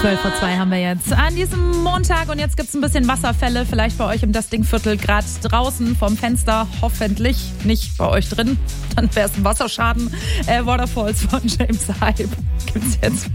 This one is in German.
12:02 haben wir jetzt an diesem Montag und jetzt gibt es ein bisschen Wasserfälle, vielleicht bei euch im Das Ding-Viertel, gerade draußen vom Fenster, hoffentlich nicht bei euch drin, dann wäre es ein Wasserschaden. Waterfalls von James Hype gibt es jetzt